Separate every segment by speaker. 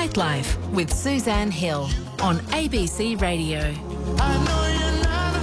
Speaker 1: Nightlife with Suzanne Hill on ABC Radio.
Speaker 2: I know you're not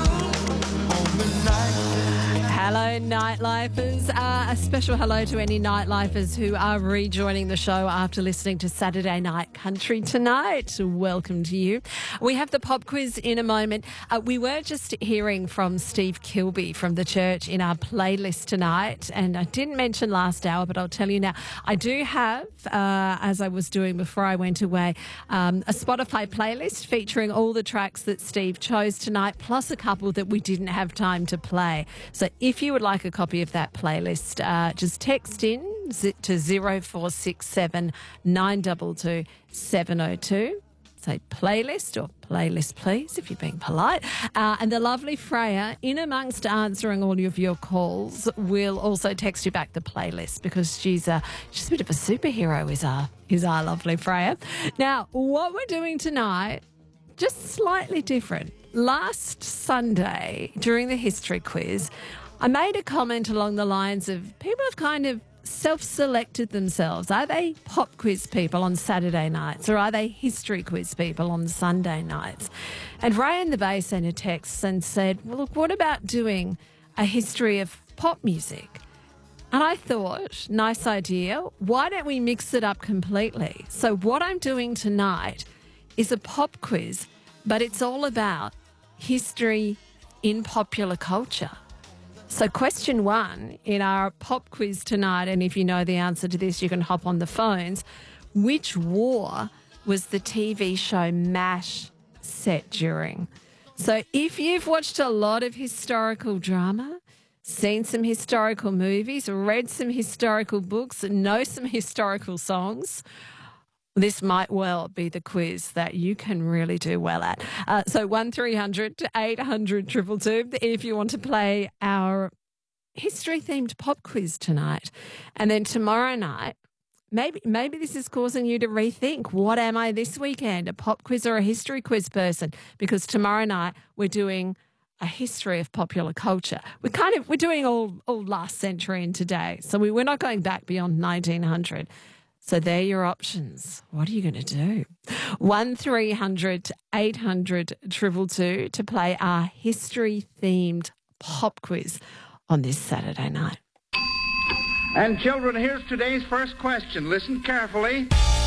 Speaker 2: alone on the night.
Speaker 3: Hello, Nightlifers. A special hello to any Nightlifers who are rejoining the show after listening to Saturday Night Country tonight. Welcome to you. We have the pop quiz in a moment. We were just hearing from Steve Kilby from the church in our playlist tonight, and I didn't mention last hour, but I'll tell you now. I do have, as I was doing before I went away, a Spotify playlist featuring all the tracks that Steve chose tonight, plus a couple that we didn't have time to play. So if you would like a copy of that playlist, just text in to 0467 922 702. Say playlist or playlist, please, if you're being polite. And the lovely Freya, in amongst answering all of your calls, will also text you back the playlist because she's a bit of a superhero, is our lovely Freya. Now, what we're doing tonight, just slightly different. Last Sunday, during the history quiz, I made a comment along the lines of people have kind of self-selected themselves. Are they pop quiz people on Saturday nights or are they history quiz people on Sunday nights? And Ray in the Bay sent a text and said, well, look, what about doing a history of pop music? And I thought, nice idea. Why don't we mix it up completely? So what I'm doing tonight is a pop quiz, but it's all about history in popular culture. So question one in our pop quiz tonight, and if you know the answer to this, you can hop on the phones. Which war was the TV show MASH set during? So if you've watched a lot of historical drama, seen some historical movies, read some historical books, know some historical songs, this might well be the quiz that you can really do well at. So 1300 800 222 if you want to play our history-themed pop quiz tonight. And then tomorrow night, maybe this is causing you to rethink, what am I this weekend, a pop quiz or a history quiz person? Because tomorrow night we're doing a history of popular culture. We're doing all last century and today. So we're not going back beyond 1900. So they're your options. What are you going to do? 1300 800 222 to play our history-themed pop quiz on this Saturday night.
Speaker 4: And children, here's today's first question. Listen carefully.